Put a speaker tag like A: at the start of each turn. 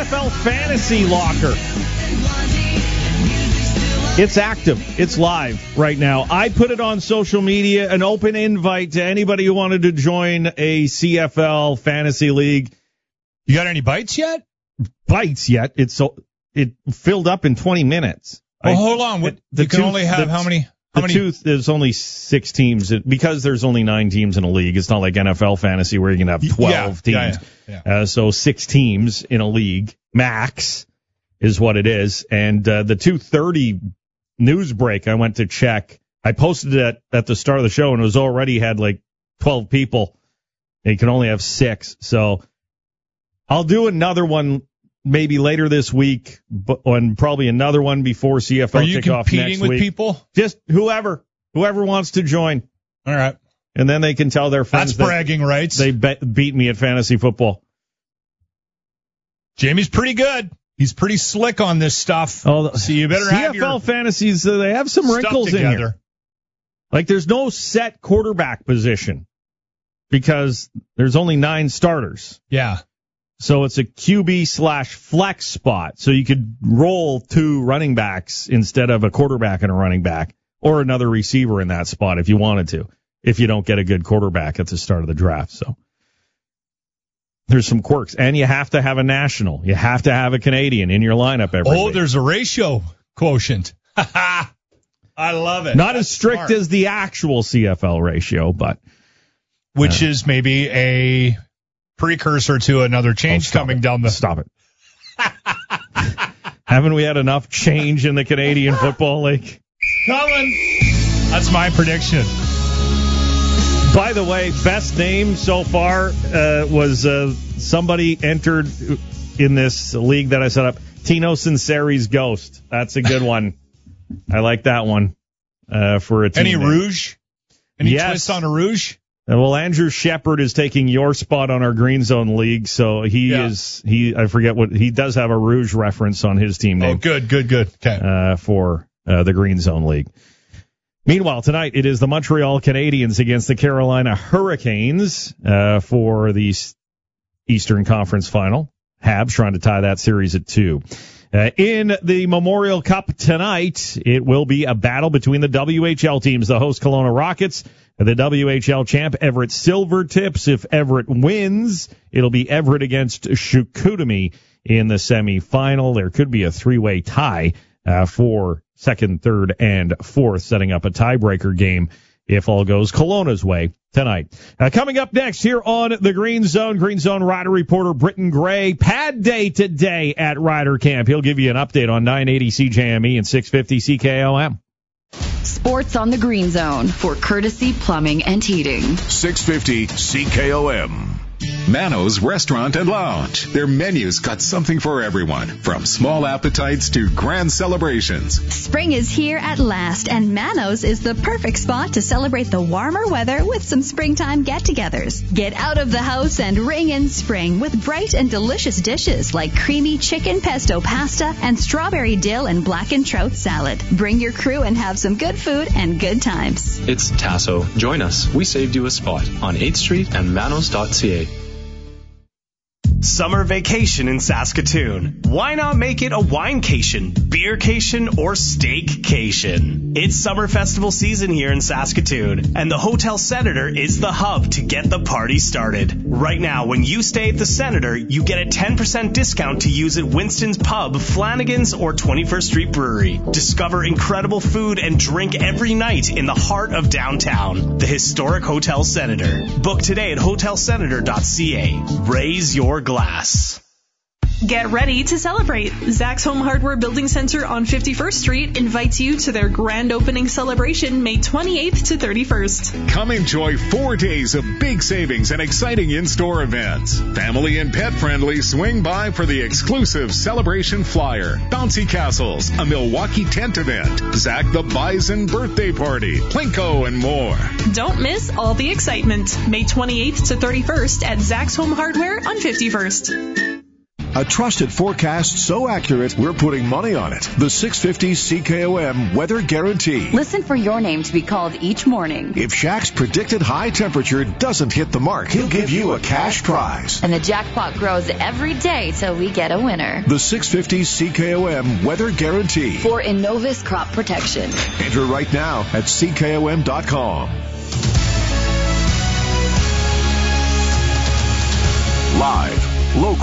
A: CFL Fantasy Locker. It's active. It's live right now. I put it on social media, an open invite to anybody who wanted to join a CFL Fantasy League.
B: You got any bites yet?
A: Bites yet? It filled up in 20 minutes.
B: Well, hold on. You can only have how many?
A: There's only 6 teams. Because there's only 9 teams in a league. It's not like NFL Fantasy where you can have 12 teams. Yeah. So 6 teams in a league, max, is what it is. And the 2:30 news break, I went to check. I posted it at the start of the show, and it was already had like 12 people. You can only have 6. So I'll do another one maybe later this week, and probably another one before CFL kickoff next week. Are you competing with people? Just whoever wants to join.
B: All right.
A: And then they can tell their friends.
B: That's bragging rights.
A: They beat me at fantasy football.
B: Jamie's pretty good. He's pretty slick on this stuff. Oh, so you better have your
A: CFL fantasies. They have some wrinkles in here. Like there's no set quarterback position because there's only 9 starters.
B: Yeah.
A: So it's a QB/flex spot. So you could roll 2 running backs instead of a quarterback and a running back, or another receiver in that spot if you wanted to, if you don't get a good quarterback at the start of the draft. So there's some quirks. And you have to have a national. You have to have a Canadian in your lineup every week.
B: There's a ratio quotient. I love it.
A: Not as strict as the actual CFL ratio, but.
B: Which is maybe a precursor to another change coming down the...
A: Stop it. Haven't we had enough change in the Canadian Football League?
B: Coming. That's my prediction.
A: By the way, best name so far was somebody entered in this league that I set up. Tino Sinceri's Ghost. That's a good one. I like that one for a team.
B: Any rouge? Any twist on a rouge?
A: Well, Andrew Shepard is taking your spot on our Green Zone League, so I forget what, he does have a Rouge reference on his team name.
B: Oh, good. Okay.
A: For the Green Zone League. Meanwhile, tonight it is the Montreal Canadiens against the Carolina Hurricanes for the Eastern Conference Final. Habs trying to tie that series at 2. In the Memorial Cup tonight, it will be a battle between the WHL teams, the host Kelowna Rockets, the WHL champ Everett Silvertips. If Everett wins, it'll be Everett against Chicoutimi in the semifinal. There could be a 3-way tie for second, third, and fourth, setting up a tiebreaker game if all goes Kelowna's way tonight. Coming up next here on the Green Zone Rider reporter Britton Gray. Pad day today at Rider Camp. He'll give you an update on 980 CJME and 650 CKOM.
C: Sports on the Green Zone for Courtesy Plumbing and Heating.
D: 650 CKOM. Mano's Restaurant and Lounge. Their menu's got something for everyone, from small appetites to grand celebrations.
E: Spring is here at last, and Mano's is the perfect spot to celebrate the warmer weather with some springtime get-togethers. Get out of the house and ring in spring with bright and delicious dishes like creamy chicken pesto pasta and strawberry dill and blackened trout salad. Bring your crew and have some good food and good times.
F: It's Tasso. Join us. We saved you a spot on 8th Street and manos.ca.
G: Summer vacation in Saskatoon. Why not make it a winecation, beercation, or steakcation? It's summer festival season here in Saskatoon, and the Hotel Senator is the hub to get the party started. Right now, when you stay at the Senator, you get a 10% discount to use at Winston's Pub, Flanagan's, or 21st Street Brewery. Discover incredible food and drink every night in the heart of downtown. The historic Hotel Senator. Book today at hotelsenator.ca. Raise your glass.
H: Get ready to celebrate. Zach's Home Hardware Building Center on 51st Street invites you to their grand opening celebration May 28th to 31st.
D: Come enjoy 4 days of big savings and exciting in-store events. Family and pet friendly, swing by for the exclusive celebration flyer, bouncy castles, a Milwaukee tent event, Zach the Bison birthday party, Plinko, and more.
H: Don't miss all the excitement. May 28th to 31st at Zach's Home Hardware on 51st.
I: A trusted forecast so accurate, we're putting money on it. The 650 CKOM Weather Guarantee.
C: Listen for your name to be called each morning.
I: If Shaq's predicted high temperature doesn't hit the mark, he'll give you a cash prize.
C: And the jackpot grows every day till we get a winner.
I: The 650 CKOM Weather Guarantee.
C: For Innovis Crop Protection.
I: Enter right now at CKOM.com. Live, local.